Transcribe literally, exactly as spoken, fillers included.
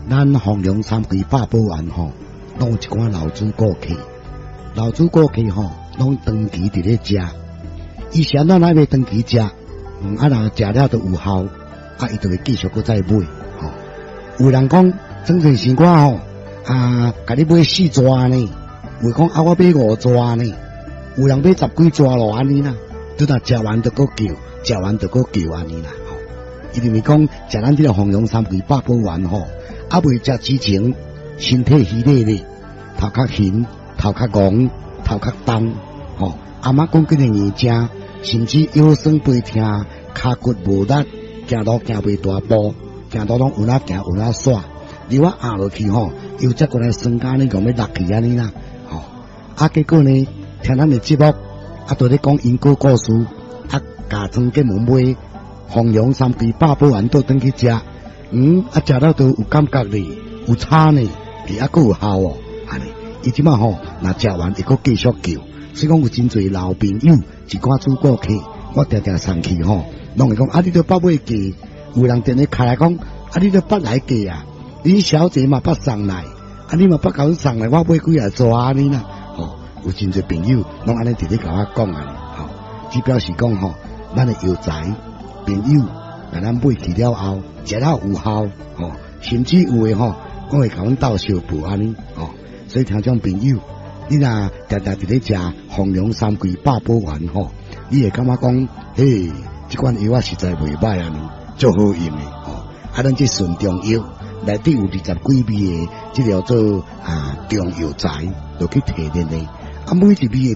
咱弘扬三规百宝丸吼，拢有一寡老主顾客，老主顾客吼，拢长期伫咧食。以前咱还未长期食，嗯，啊若食了都有效，啊，伊就会继续搁再买。吼、哦，有人讲整成生我吼，啊，甲你买四抓呢，有讲啊，我买五抓呢，有人买十几抓咯，安尼啦。拄若食完就搁叫，食完就搁叫安尼啦。吼、哦，伊认为讲食咱即个弘扬三规百宝丸吼。啊，未食之前，身體虚咧咧，頭殼痕，頭殼戇，頭殼重，吼、哦。阿媽講嗰個硬正，甚至腰酸背痛，骹骨無力，行路行袂大步，行路攏有哪行有哪煞，如果壓落去吼，又則過來酸甲呢，講要落去安尼啦，吼、哦。啊，結果呢，聽咱嘅節目，啊，都咧講因果故事，啊，家莊嘅門買弘揚三規百寶丸倒轉去食。嗯，啊，食到都有感覺咧，有差呢，而還佫有效哦，安尼。伊即馬吼，若食完會佫繼續叫，所以講有真濟老朋友，一寡主顧客，我常常送去吼，攏會講啊，你都捌買價，有人電話開來講，啊，你都捌來價啊，你小姐嘛捌送來，啊，你嘛捌甲阮送來，我買幾啊抓安尼啦，吼，有真濟朋友，攏安尼直直甲我講安尼，吼，只表示講吼，咱嘅藥材朋友。甲咱買去了後，食了有效，吼、哦，甚至有誒吼，我會甲阮鬥相補安尼，吼、哦，所以聽眾朋友，你若常常佇咧食弘揚三規百寶丸吼，你會感覺講，嘿，即款藥啊實在袂歹安尼，足好用誒，吼、哦，啊，咱即順中藥內底有二十幾味誒，即叫做啊中藥材，就去提煉誒，啊，每一味。